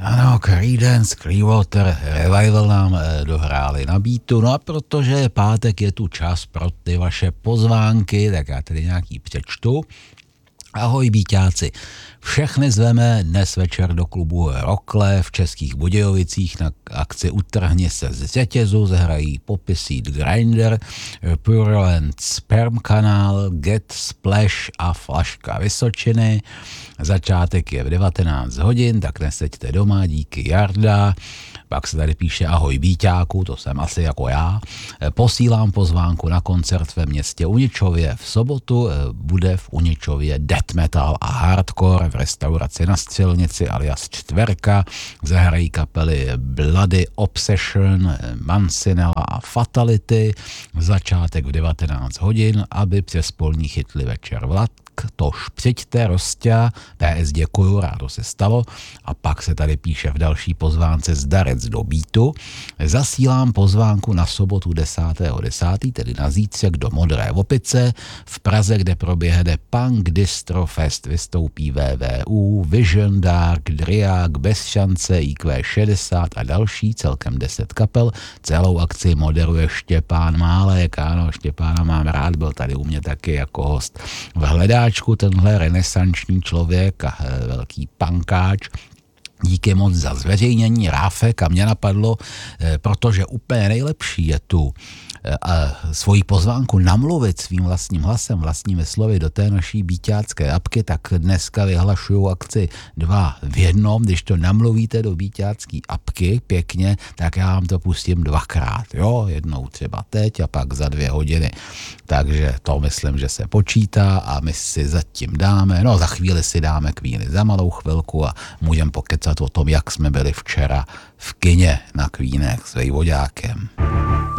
Ano, Creedence Clearwater Revival nám dohráli na beatu, no a protože je pátek, je tu čas pro ty vaše pozvánky, tak já tady nějaký přečtu. Ahoj bíťáci, všechny zveme dnes večer do klubu Rokle v Českých Budějovicích na akci Utrhni se z řetězu, zahrají Poppyseed Grinder, Purulent Sperm Kanál, Get Splash a Flaška Vysočiny. Začátek je v 19 hodin, tak neseďte doma, díky Jarda. Pak se tady píše ahoj bíťáku, to jsem asi jako já. Posílám pozvánku na koncert ve městě Uničově. V sobotu bude v Uničově death metal a hardcore v restauraci Na Střelnici alias Čtverka. Zahrají kapely Bloody Obsession, Mancinella a Fatality. Začátek v 19 hodin, aby přes polní chytli večer vlak. Tož přijďte, Rostia, PS děkuju, rádo se stalo. A pak se tady píše v další pozvánce zdarec do beatu. Zasílám pozvánku na sobotu 10.10., tedy na zítřek do Modré Opice v Praze, kde proběhne Punk Distro Fest. Vystoupí VVU, Vision Dark, Driak, Bez šance, IQ60 a další, celkem 10 kapel. Celou akci moderuje Štěpán Málek. Ano, Štěpána mám rád, byl tady u mě taky jako host v Hledáčku, tenhle renesanční člověk a velký punkáč. Díky moc za zveřejnění, Ráfek, a mě napadlo, protože úplně nejlepší je tu svoji pozvánku namluvit svým vlastním hlasem, vlastními slovy do té naší bíťácké apky, tak dneska vyhlašuju akci 2 v 1. Když to namluvíte do bíťácké apky pěkně, tak já vám to pustím 2krát. Jo, jednou třeba teď a pak za 2 hodiny. Takže to myslím, že se počítá a my si zatím dáme, no za chvíli si dáme Queeny za malou chvilku a můžeme pokecat o tom, jak jsme byli včera v kině na Queenech s Vejvoďákem.